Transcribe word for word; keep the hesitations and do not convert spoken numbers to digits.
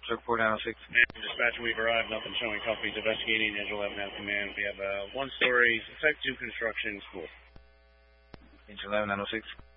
Circle nine oh six. And dispatch, we've arrived. Nothing showing. Company's investigating. Angel eleven out command. We have a one-story Type two construction school. Angel eleven nine oh six.